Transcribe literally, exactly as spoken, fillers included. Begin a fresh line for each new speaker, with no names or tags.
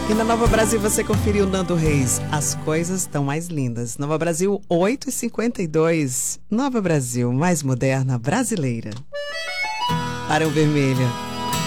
E na Nova Brasil você conferiu Nando Reis, As Coisas Estão Mais Lindas. Nova Brasil, oito e cinquenta e dois. Nova Brasil, mais moderna, brasileira. Barão Vermelho.